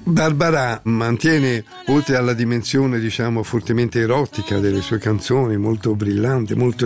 Barbara mantiene, oltre alla dimensione fortemente erotica delle sue canzoni, molto brillante, molto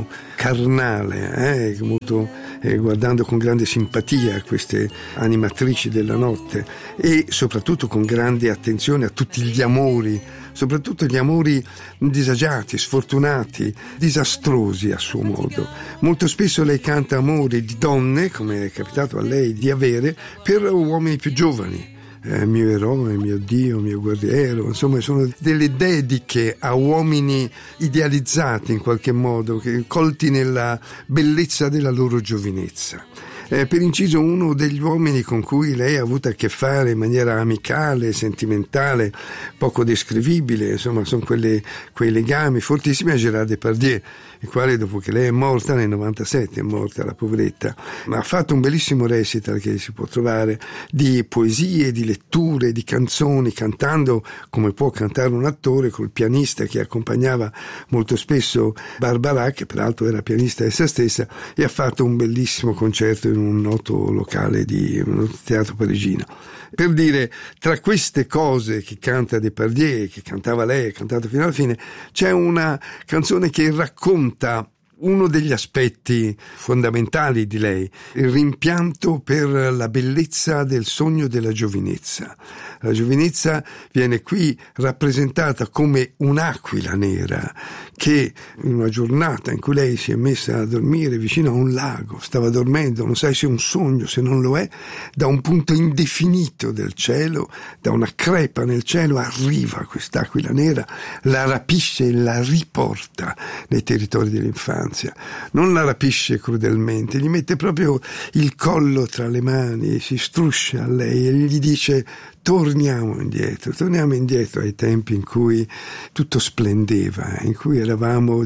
carnale, molto guardando con grande simpatia queste animatrici della notte, e soprattutto con grande attenzione a tutti gli amori, soprattutto gli amori disagiati, sfortunati, disastrosi a suo modo. Molto spesso lei canta amori di donne, come è capitato a lei di avere, per uomini più giovani. Mio eroe, mio Dio, mio guerriero, insomma sono delle dediche a uomini idealizzati in qualche modo, colti nella bellezza della loro giovinezza. Per inciso, uno degli uomini con cui lei ha avuto a che fare in maniera amicale, sentimentale, poco descrivibile, insomma sono quei legami fortissimi, a Gérard Depardieu, il quale, dopo che lei è morta nel 97, è morta la poveretta, ma ha fatto un bellissimo recital che si può trovare di poesie, di letture, di canzoni, cantando come può cantare un attore, col pianista che accompagnava molto spesso Barbara, che peraltro era pianista essa stessa, e ha fatto un bellissimo concerto in un noto locale di un teatro parigino. Per dire, tra queste cose che canta Depardieu, che cantava lei, ha cantato fino alla fine, c'è una canzone che racconta uno degli aspetti fondamentali di lei, il rimpianto per la bellezza del sogno della giovinezza. La giovinezza viene qui rappresentata come un'aquila nera che, in una giornata in cui lei si è messa a dormire vicino a un lago, stava dormendo, non sai se è un sogno, se non lo è, da un punto indefinito del cielo, da una crepa nel cielo, arriva quest'aquila nera, la rapisce e la riporta nei territori dell'infanzia. Non la rapisce crudelmente, gli mette proprio il collo tra le mani, si struscia a lei e gli dice: torniamo indietro ai tempi in cui tutto splendeva, in cui eravamo,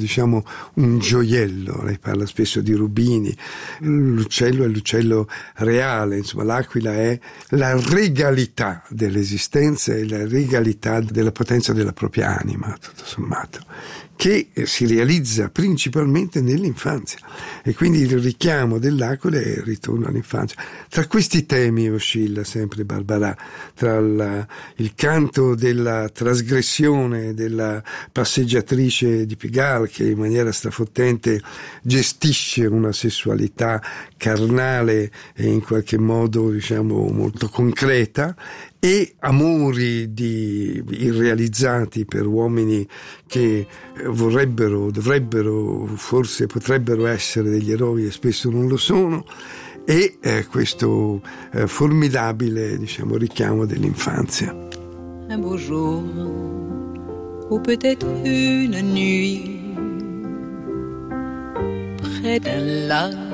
un gioiello. Lei parla spesso di rubini, l'uccello è l'uccello reale, insomma l'aquila è la regalità dell'esistenza e la regalità della potenza della propria anima, tutto sommato, che si realizza principalmente nell'infanzia, e quindi il richiamo dell'aquila è il ritorno all'infanzia. Tra questi temi oscilla sempre Barbara, tra il canto della trasgressione della passeggiatrice di Pigalle, che in maniera strafottente gestisce una sessualità carnale e in qualche modo molto concreta, e amori irrealizzati per uomini che dovrebbero, forse potrebbero essere degli eroi e spesso non lo sono, e questo formidabile richiamo dell'infanzia. Un beau jour ou peut-être une nuit près d'un lac